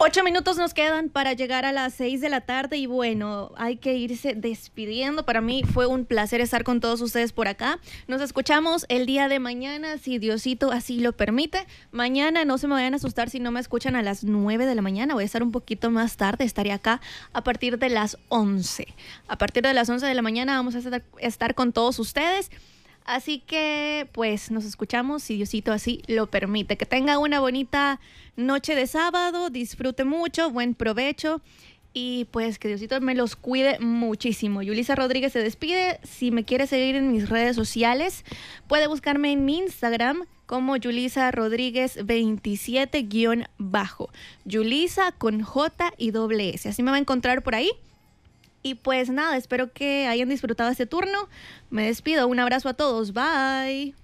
8 minutos nos quedan para llegar a las 6 de la tarde y bueno, hay que irse despidiendo. Para mí fue un placer estar con todos ustedes por acá. Nos escuchamos el día de mañana, si Diosito así lo permite. Mañana no se me vayan a asustar si no me escuchan a las 9 de la mañana. Voy a estar un poquito más tarde, estaré acá a partir de las 11. A partir de las 11 de la mañana vamos a estar con todos ustedes. Así que, pues, nos escuchamos si Diosito así lo permite. Que tenga una bonita noche de sábado, disfrute mucho, buen provecho y pues que Diosito me los cuide muchísimo. Yulisa Rodríguez se despide. Si me quiere seguir en mis redes sociales, puede buscarme en mi Instagram como Yulisa Rodríguez 27_ Yulisa con J y doble S. Así me va a encontrar por ahí. Y pues nada, espero que hayan disfrutado este turno. Me despido, un abrazo a todos, bye.